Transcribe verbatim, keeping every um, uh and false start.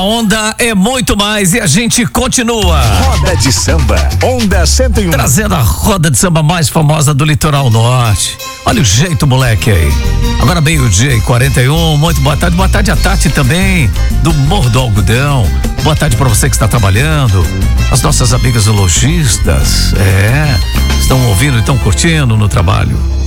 onda é muito mais e a gente continua. Roda de Samba, Onda cento e um. Trazendo a roda de samba mais famosa do litoral norte. Olha o jeito, moleque, aí. Agora meio-dia e quarenta e um, muito boa tarde. Boa tarde a Tati também, do Morro do Algodão. Boa tarde pra você que está trabalhando. As nossas amigas lojistas, é, estão ouvindo e estão curtindo no trabalho.